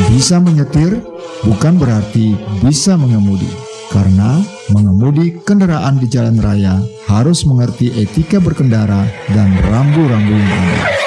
Bisa menyetir bukan berarti bisa mengemudi, karena mengemudi kendaraan di jalan raya harus mengerti etika berkendara dan rambu-rambu yang ada.